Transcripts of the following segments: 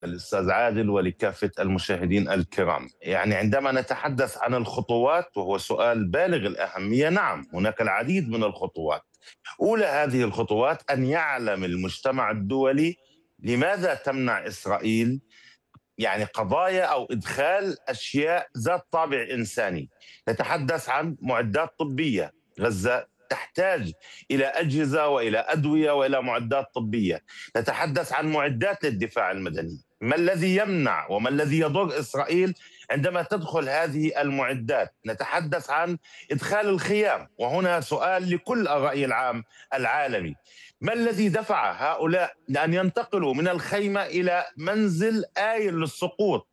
الأستاذ عادل ولكافة المشاهدين الكرام. يعني عندما نتحدث عن الخطوات، وهو سؤال بالغ الأهمية، نعم هناك العديد من الخطوات. أولى هذه الخطوات أن يعلم المجتمع الدولي لماذا تمنع إسرائيل يعني قضايا أو إدخال أشياء ذات طابع إنساني. نتحدث عن معدات طبية. غزة تحتاج إلى أجهزة وإلى أدوية وإلى معدات طبية. نتحدث عن معدات للدفاع المدني. ما الذي يمنع وما الذي يضر إسرائيل عندما تدخل هذه المعدات؟ نتحدث عن إدخال الخيام، وهنا سؤال لكل الرأي العام العالمي: ما الذي دفع هؤلاء لأن ينتقلوا من الخيمة إلى منزل آيل للسقوط؟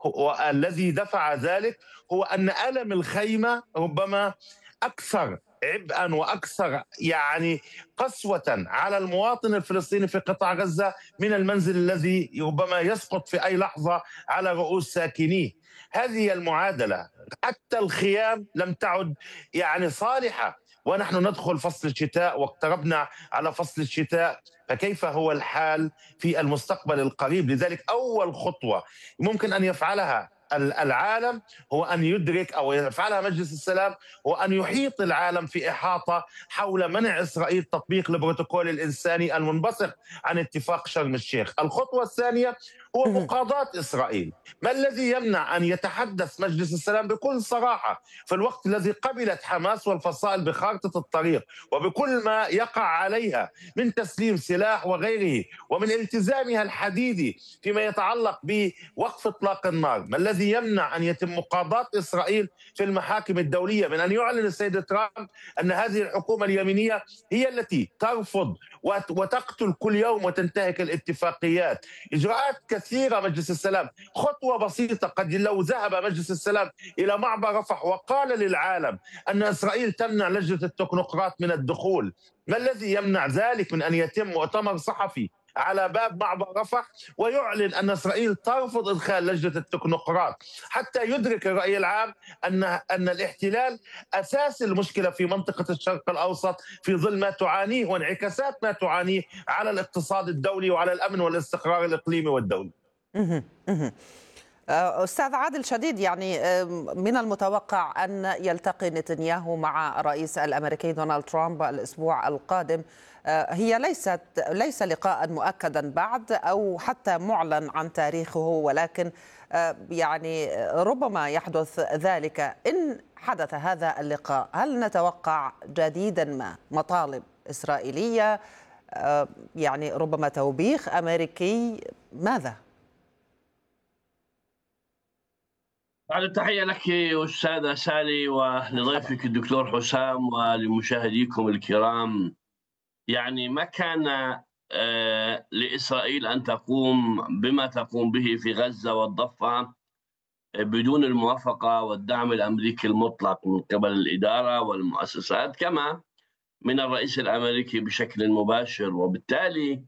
والذي دفع ذلك هو أن ألم الخيمة ربما أكثر عبئا واكثر يعني قسوه على المواطن الفلسطيني في قطاع غزه من المنزل الذي ربما يسقط في اي لحظه على رؤوس ساكنيه. هذه المعادله، حتى الخيام لم تعد يعني صالحه، ونحن ندخل فصل الشتاء واقتربنا على فصل الشتاء، فكيف هو الحال في المستقبل القريب؟ لذلك أول خطوة ممكن أن يفعلها العالم هو أن يدرك، أو يفعلها مجلس السلام، هو أن يحيط العالم في إحاطة حول منع إسرائيل تطبيق البروتوكول الإنساني المنبثق عن اتفاق شرم الشيخ. الخطوة الثانية هو مهم. مقاضاة إسرائيل. ما الذي يمنع أن يتحدث مجلس السلام بكل صراحة في الوقت الذي قبلت حماس والفصائل بخارطة الطريق وبكل ما يقع عليها من تسليم سلاح وغيره، ومن التزامها الحديدي فيما يتعلق بوقف إطلاق النار؟ ما الذي يمنع أن يتم مقاضاة إسرائيل في المحاكم الدولية من أن يعلن السيد ترامب أن هذه الحكومة اليمينية هي التي ترفض وتقتل كل يوم وتنتهك الاتفاقيات؟ إجراءات كثيرة مجلس السلام. خطوة بسيطة، قد لو ذهب مجلس السلام إلى معبر رفح وقال للعالم أن إسرائيل تمنع لجنة التكنوقراط من الدخول، ما الذي يمنع ذلك من أن يتم مؤتمر صحفي على باب معبر رفح ويعلن أن إسرائيل ترفض إدخال لجنة التكنوقراط، حتى يدرك الرأي العام أن الاحتلال أساس المشكلة في منطقة الشرق الأوسط في ظل ما تعانيه وانعكاسات ما تعانيه على الاقتصاد الدولي وعلى الأمن والاستقرار الإقليمي والدولي. مهم. مهم. أستاذ عادل شديد، يعني من المتوقع أن يلتقي نتنياهو مع الرئيس الأمريكي دونالد ترامب الأسبوع القادم. هي ليس لقاء مؤكدا بعد أو حتى معلن عن تاريخه، ولكن يعني ربما يحدث ذلك. إن حدث هذا اللقاء، هل نتوقع جديدا ما مطالب إسرائيلية، يعني ربما توبيخ أمريكي؟ ماذا؟ بعد التحية لك أستاذة سالي مرحبا. ولضيفك الدكتور حسام ولمشاهديكم الكرام. يعني ما كان لإسرائيل أن تقوم بما تقوم به في غزة والضفة بدون الموافقة والدعم الأمريكي المطلق من قبل الإدارة والمؤسسات، كما من الرئيس الأمريكي بشكل مباشر. وبالتالي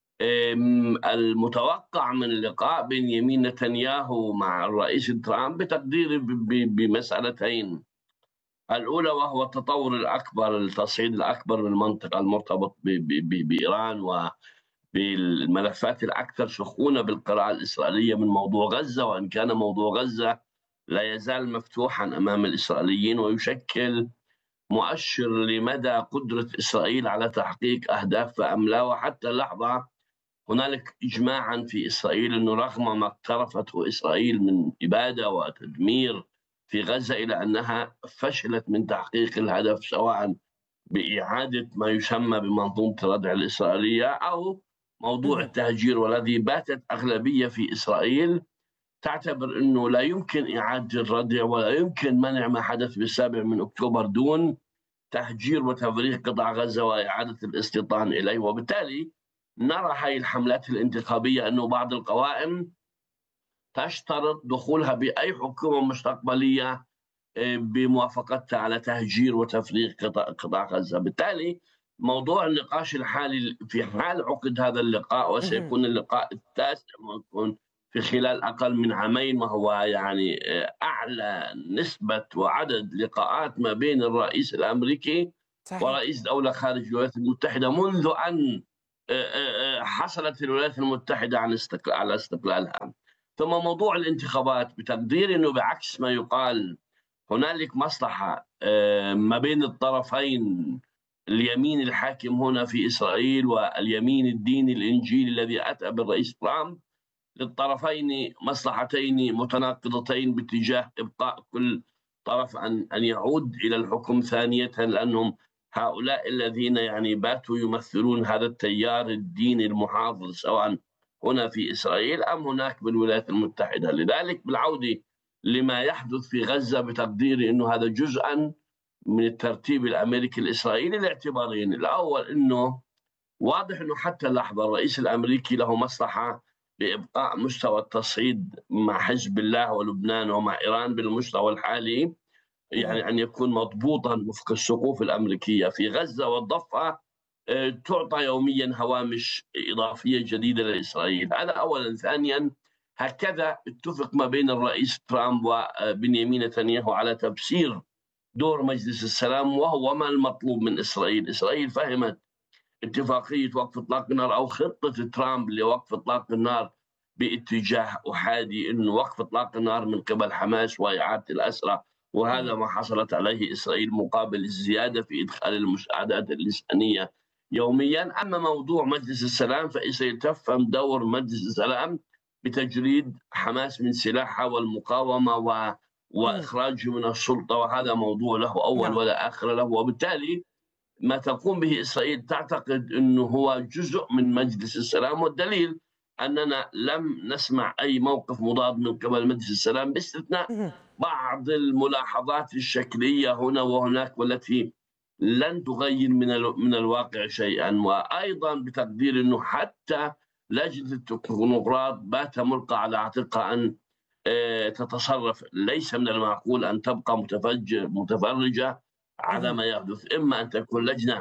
المتوقع من اللقاء بنيامين نتنياهو مع الرئيس ترامب بتقديري بمسألتين: الأولى وهو التطور الأكبر، التصعيد الأكبر للمنطقة المرتبط بإيران وبالملفات الأكثر سخونة بالقراءة الإسرائيلية من موضوع غزة، وإن كان موضوع غزة لا يزال مفتوحا أمام الإسرائيليين ويشكل مؤشر لمدى قدرة إسرائيل على تحقيق أهدافها أم لا. وحتى اللحظة هنالك إجماعا في إسرائيل أنه رغم ما اقترفته إسرائيل من إبادة وتدمير في غزة، إلى أنها فشلت من تحقيق الهدف، سواء بإعادة ما يسمى بمنظومة الردع الإسرائيلية أو موضوع التهجير، والذي باتت أغلبية في إسرائيل تعتبر أنه لا يمكن إعادة الردع ولا يمكن منع ما حدث بالسابع من أكتوبر دون تهجير وتفريغ قطاع غزة وإعادة الاستيطان إليه. وبالتالي نرى هذه الحملات الانتخابية أنه بعض القوائم تشترط دخولها بأي حكومة مستقبلية بموافقتها على تهجير وتفريغ قطاع غزة. بالتالي موضوع النقاش الحالي في حال عقد هذا اللقاء، وسيكون اللقاء التاسع ويكون في خلال أقل من عامين، وهو يعني أعلى نسبة وعدد لقاءات ما بين الرئيس الأمريكي صحيح. ورئيس دولة خارج الولايات المتحدة منذ أن حصلت الولايات المتحدة على استقلالها. ثم موضوع الانتخابات بتقديري أنه بعكس ما يقال هنالك مصلحة ما بين الطرفين، اليمين الحاكم هنا في إسرائيل واليمين الديني الإنجيلي الذي أتى بالرئيس ترامب، للطرفين مصلحتين متناقضتين باتجاه إبقاء كل طرف أن يعود إلى الحكم ثانية، لأنهم هؤلاء الذين يعني باتوا يمثلون هذا التيار الديني المحافظ سواء هنا في إسرائيل أم هناك بالولايات المتحدة. لذلك بالعودة لما يحدث في غزة بتقديري أنه هذا جزءا من الترتيب الأمريكي الإسرائيلي لاعتبارين. الأول أنه واضح أنه حتى اللحظة الرئيس الأمريكي له مصلحة بإبقاء مستوى التصعيد مع حزب الله ولبنان ومع إيران بالمستوى الحالي، يعني أن يكون مضبوطا وفق السقوف الأمريكية. في غزة والضفة تعطى يوميا هوامش إضافية جديدة لإسرائيل، هذا أولا. ثانيا، هكذا اتفق ما بين الرئيس ترامب وبنيامين نتنياهو على تفسير دور مجلس السلام وهو ما المطلوب من إسرائيل. إسرائيل فهمت اتفاقية وقف إطلاق النار أو خطة ترامب لوقف إطلاق النار باتجاه أحادي، أنه وقف إطلاق النار من قبل حماس وإعادة الأسرى، وهذا ما حصلت عليه إسرائيل مقابل الزيادة في إدخال المساعدات الإنسانية يوميا. أما موضوع مجلس السلام فإسرائيل تفهم دور مجلس السلام بتجريد حماس من سلاحها والمقاومة وإخراجه من السلطة، وهذا موضوع له أول ولا آخر له. وبالتالي ما تقوم به إسرائيل تعتقد أنه هو جزء من مجلس السلام، والدليل أننا لم نسمع أي موقف مضاد من قبل مجلس السلام باستثناء بعض الملاحظات الشكلية هنا وهناك والتي لن تغير من الواقع شيئا. وأيضا بتقدير أنه حتى لجنة التكنوقراط بات ملقى على عاتقها أن تتصرف. ليس من المعقول أن تبقى متفرجة على ما يحدث، إما أن تكون لجنة